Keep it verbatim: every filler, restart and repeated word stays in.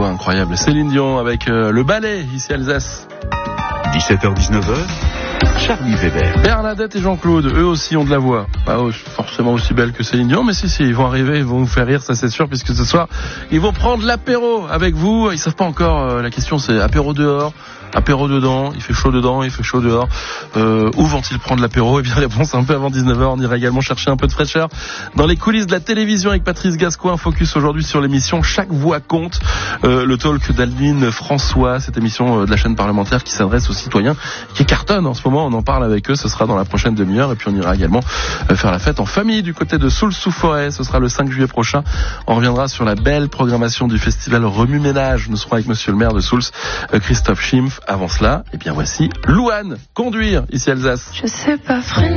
voix incroyable. Céline Dion avec euh, le ballet ici à Alsace. dix-sept heures dix-neuf heures, Charlie Weber. Bernadette et Jean-Claude, eux aussi ont de la voix. Pas forcément aussi belle que Céline Dion, mais si, si, ils vont arriver, ils vont vous faire rire, ça c'est sûr, puisque ce soir, ils vont prendre l'apéro avec vous. Ils savent pas encore, euh, la question c'est apéro dehors, apéro dedans, il fait chaud dedans, il fait chaud dehors. Euh, où vont-ils prendre l'apéro? Eh bien, réponse un peu avant dix-neuf heures. On ira également chercher un peu de fraîcheur dans les coulisses de la télévision avec Patrice Gascoin. Focus aujourd'hui sur l'émission Chaque voix compte, euh, le talk d'Aldine François, cette émission euh, de la chaîne parlementaire qui s'adresse aux citoyens, qui cartonne en ce moment. On en parle avec eux. Ce sera dans la prochaine demi-heure. Et puis on ira également euh, faire la fête en famille du côté de Soultz-sous-Forêt. Ce sera le cinq juillet prochain. On reviendra sur la belle programmation du festival Remue-Ménage. Nous serons avec monsieur le maire de Soultz, euh, Christophe Schimpf. Avant cela, eh bien voici Louane, Conduire, ici Alsace. Je sais pas freiner.